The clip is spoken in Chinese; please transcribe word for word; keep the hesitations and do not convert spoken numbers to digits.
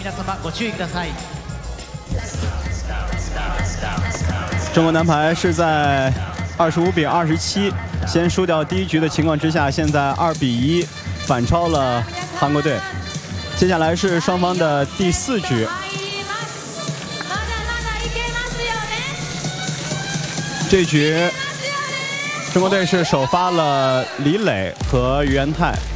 中国男排是在二十五比二十七先输掉第一局的情况之下，现在二比一反超了韩国队。接下来是双方的第四局。 这局，中国队是首发了李磊和于元泰。